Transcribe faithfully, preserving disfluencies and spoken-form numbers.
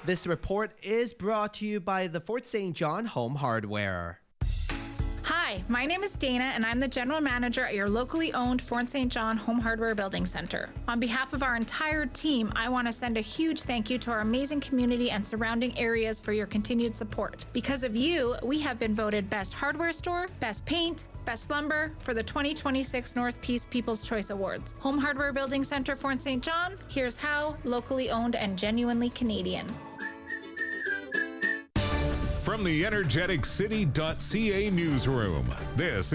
This report is brought to you by the Fort Saint John Home Hardware. Hi, my name is Dana, and I'm the General Manager at your locally owned Fort Saint John Home Hardware Building Center. On behalf of our entire team, I want to send a huge thank you to our amazing community and surrounding areas for your continued support. Because of you, we have been voted Best Hardware Store, Best Paint, Best Lumber for the twenty twenty-six North Peace People's Choice Awards. Home Hardware Building Center, Fort Saint John, here's how, locally owned and genuinely Canadian. From the energetic city dot c a newsroom, this